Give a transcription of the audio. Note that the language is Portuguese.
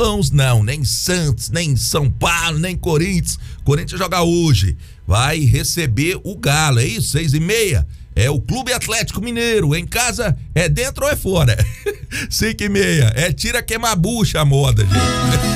bons, não. Nem Santos, nem São Paulo, nem Corinthians. Corinthians joga hoje. Vai receber o Galo, é isso? 6h30. É o Clube Atlético Mineiro. Em casa, é dentro ou é fora? 5h30. É tira queima bucha a moda, gente.